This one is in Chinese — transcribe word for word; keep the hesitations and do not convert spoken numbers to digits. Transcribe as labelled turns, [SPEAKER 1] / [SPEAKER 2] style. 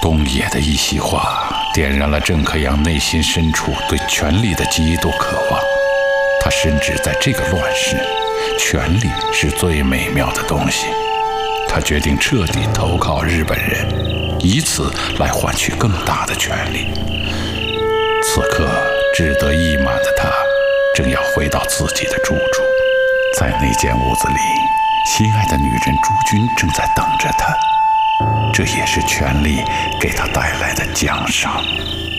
[SPEAKER 1] 东野的一席话点燃了郑克阳内心深处对权力的极度渴望。他深知在这个乱世，权力是最美妙的东西。他决定彻底投靠日本人，以此来换取更大的权力。此刻志得意满的他正要回到自己的住处，在那间屋子里，心爱的女人朱君正在等着他，这也是权力给他带来的奖赏。